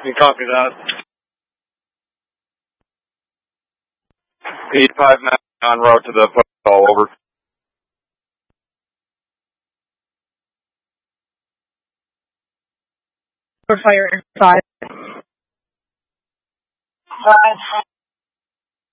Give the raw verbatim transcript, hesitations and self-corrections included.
You copy that. Pete five nine on route to the football, over. For fire five. Five.